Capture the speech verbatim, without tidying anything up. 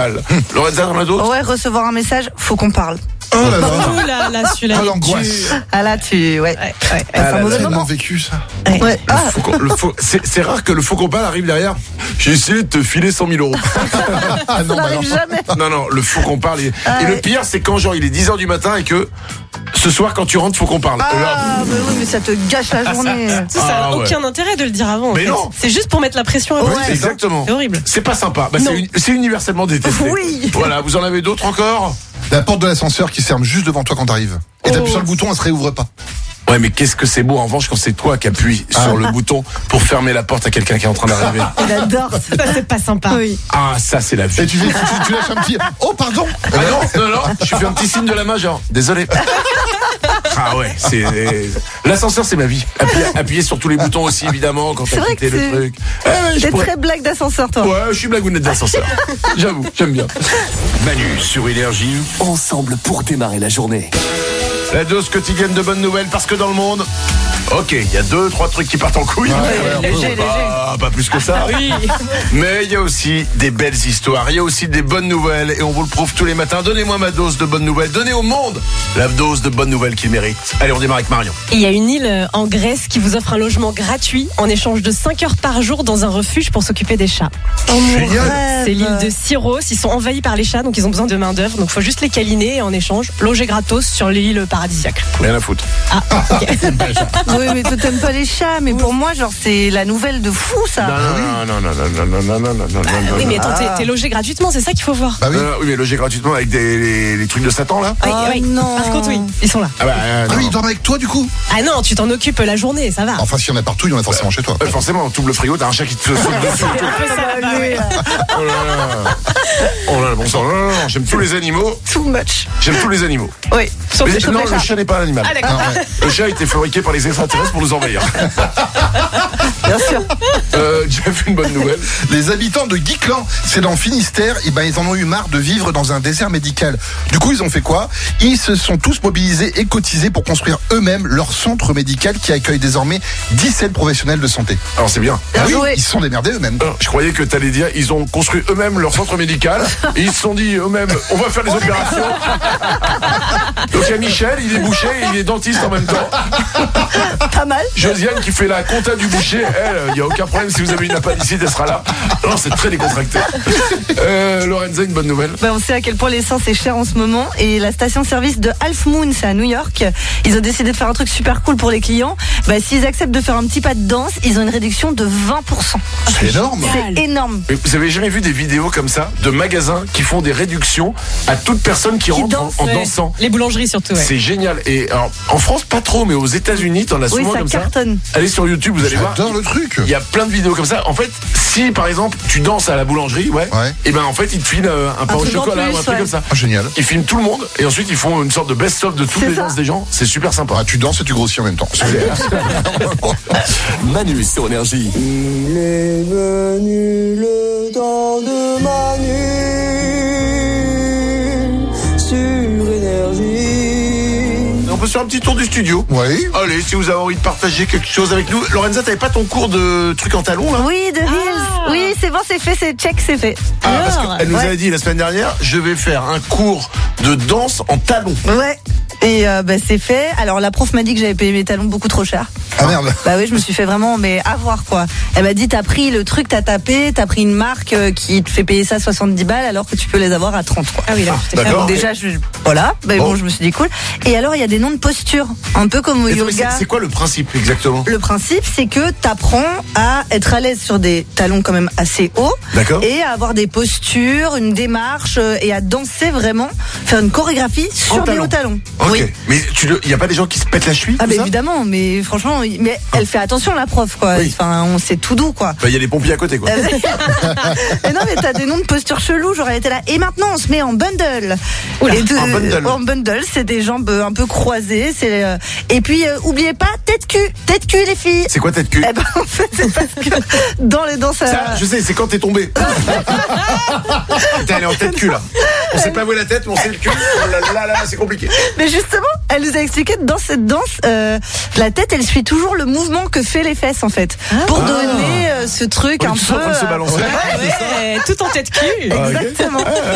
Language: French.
génial. Lorenza, on a d'autres? Ouais, recevoir un message, faut qu'on parle. Oh là là. Oh là là, celui-là. Oh, l'angoisse. Ah là, tu. Ouais. ouais, ouais. Ah C'est un là mauvais J'ai moment. tellement vécu ça. Ouais. Le Ah, faux qu'on- le faux- c'est, c'est rare que le faux qu'on parle arrive derrière. J'ai essayé de te filer cent mille euros. Ah ça non, bah n'arrive non. jamais. Non, non, le faux qu'on parle. est- Ah et ouais. le pire, c'est quand genre il est dix heures du matin et que ce soir, quand tu rentres, faut qu'on parle. Et là, Ah, mais oui, mais ça te gâche la journée. Ça n'a Ah, ouais. aucun intérêt de le dire avant. en Mais fait. non. C'est juste pour mettre la pression à oui, l'autre. exactement. C'est horrible. C'est pas sympa. Bah, Non. c'est, uni- c'est universellement détesté. Oui. Voilà, vous en avez d'autres encore? La porte de l'ascenseur qui se ferme juste devant toi quand t'arrives. Et t'appuies Oh. sur le bouton, elle se réouvre pas. Ouais, mais qu'est-ce que c'est beau en revanche quand c'est toi qui appuies Ah. sur le bouton pour fermer la porte à quelqu'un qui est en train d'arriver. Il adore ça. Ça, c'est pas sympa. Oui. Ah, ça, c'est la Et vie. tu, fais- tu, tu lâches un petit. Oh, pardon. Ah non, non, non, je fais un petit signe de la main, genre, désolé. Ah ouais, c'est. L'ascenseur, c'est ma vie. Appuyer, appuyer sur tous les boutons aussi, évidemment, quand C'est t'as vrai quitté que le c'est- truc. Eh ouais, je T'es pourrais- très blague d'ascenseur, toi. Ouais, je suis blagounette d'ascenseur. J'avoue, j'aime bien. Manu sur Énergie, ensemble pour démarrer la journée. La dose quotidienne de bonnes nouvelles, parce que dans le monde. Ok, il y a deux, trois trucs qui partent en couille. Ouais, ouais, léger, ouais, léger. Pas, pas plus que ça. Oui. Mais il y a aussi des belles histoires, il y a aussi des bonnes nouvelles et on vous le prouve tous les matins. Donnez-moi ma dose de bonnes nouvelles, donnez au monde la dose de bonnes nouvelles qu'il mérite. Allez, on démarre avec Marion. Il y a une île euh, en Grèce qui vous offre un logement gratuit en échange de cinq heures par jour dans un refuge pour s'occuper des chats. Oh, mon Génial. rêve. C'est l'île de Syros. Ils sont envahis par les chats, donc ils ont besoin de main d'œuvre. Donc il faut juste les câliner et en échange loger gratos sur l'île paradisiaque. Rien à foutre. Ah, ok. Oui, mais toi, t'aimes pas les chats, mais pour moi, genre, c'est la nouvelle de fou, ça. Non, non, non, non, non, non, non, non, non, non, non, Oui, mais non. attends, t'es- t'es logé gratuitement, c'est ça qu'il faut voir. Bah oui. Euh, oui, mais loger gratuitement avec des, les, les trucs de Satan, là. Oui, Oh oui. non. Par contre, oui, ils sont là. Ah bah, euh, Ah non. oui, ils dorment avec toi du coup. Ah non, tu t'en occupes la journée, ça va. Enfin, s'il y en a partout, il y en a forcément chez toi. Euh, forcément, tout le frigo, t'as un chat qui te saute dessus. Ah, bah, lui, là. Oh là là. Oh là là, bon sang. Non, non, non, j'aime tous les animaux. Too much. J'aime tous les animaux. Oui, sauf Mais sauf non, les le chats. chat n'est pas un animal. Ah d'accord. Ah, ouais. Le chat a été fabriqué par les extraterrestres pour nous envahir. Bien sûr. Euh, Jeff, une bonne nouvelle. Les habitants de Guiclan, c'est dans le Finistère, et ben ils en ont eu marre de vivre dans un désert médical. Du coup, ils ont fait quoi? Ils se sont tous mobilisés et cotisés pour construire eux-mêmes leur centre médical qui accueille désormais dix-sept professionnels de santé. Alors c'est bien. Bien Ah oui, joué. ils se sont démerdés eux-mêmes. Alors, je croyais que t'allais dire ils ont construit eux-mêmes leur centre médical et ils se sont dit eux-mêmes on va faire les opérations. Donc il y a Michel, il est boucher et il est dentiste en même temps. Pas mal. Josiane qui fait la compta du boucher, elle, il n'y a aucun problème si vous avez une appendicite, elle sera là. Non, c'est très décontracté. Euh, Lorenza, une bonne nouvelle. Ben, on sait à quel point l'essence est chère en ce moment et la station-service de Half Moon, c'est à New York. Ils ont décidé de faire un truc super cool pour les clients. Ben, s'ils acceptent de faire un petit pas de danse, ils ont une réduction de vingt pour cent. C'est énorme. C'est énorme. Mais vous avez jamais vu des vidéos comme ça de magasins qui font des réductions à toute personne qui, rentre danse, en, en Ouais. dansant? Les boulangeries surtout, ouais. C'est génial. Et alors, en France, pas trop, mais aux États-Unis, t'en as Oui, souvent ça comme cartonne. ça. Allez sur YouTube, vous allez voir. J'adore le truc. Il y a plein de vidéos comme ça. En fait, si par exemple tu danses à la boulangerie, ouais, Ouais. et ben en fait ils te filent euh, un pain au truc en chocolat plus, ou un truc ouais. comme ça. Ah, génial. Ils filment tout le monde et ensuite ils font une sorte de best-of de toutes C'est les ça. danses des gens. C'est super sympa. Ah, tu danses et tu grossis en même temps. Manu sur Énergie. Il est venu le temps de Manu sur Énergie. On peut se faire un petit tour du studio. Oui. Allez, si vous avez envie de partager quelque chose avec nous. Lorenza, t'avais pas ton cours de trucs en talons là? Oui, de Hills. Oui, c'est bon, c'est fait, c'est check, c'est fait. Ah, parce Alors, qu'elle nous ouais. avait dit la semaine dernière, je vais faire un cours de danse en talons. Ouais. Et euh, bah, c'est fait. Alors la prof m'a dit que j'avais payé mes talons beaucoup trop cher. Ah merde. Bah oui, je me suis fait vraiment mais avoir quoi. Elle m'a dit t'as pris le truc, t'as tapé, t'as pris une marque euh, qui te fait payer ça soixante-dix balles alors que tu peux les avoir à trente quoi. Ah oui, là, Ah, d'accord. Donc déjà je voilà, bah, Bon. bon. je me suis dit cool. Et alors il y a des noms de postures, un peu comme au Mais attends, mais c'est- yoga. c'est quoi le principe exactement? Le principe, c'est que t'apprends à être à l'aise sur des talons quand même assez hauts. D'accord. Et à avoir des postures, une démarche euh, et à danser vraiment, faire une chorégraphie sur des talons. hauts talons. Ok. Oui. Mais tu il y a pas des gens qui se pètent la cheville? Ah tout bah ça évidemment, mais franchement, il- mais elle fait attention la prof quoi. Oui. Enfin, on sait tout doux quoi. Bah, il y a les pompiers à côté quoi. Mais non, mais t'as des noms de postures chelous, genre elle était là. Et maintenant, on se met en bundle. Oula, et de- en bundle. En bundle, c'est des jambes un peu croisées. C'est euh, et puis euh, oubliez pas tête cul, tête cul les filles. C'est quoi tête cul? Eh ben en fait, c'est parce que dans les danses, à- Ça, je sais, c'est quand t'es tombé. T'es allé en tête cul là. On sait pas où est la tête, mais on sait le cul. Oh là là là, c'est compliqué. mais justement, elle nous a expliqué que dans cette danse, euh, la tête, elle suit toujours le mouvement que fait les fesses en fait, pour Ah. donner euh, ce truc On est un tous peu. en train de se euh, balancer. Ouais, tout en tête cul. Ah, ok. Exactement.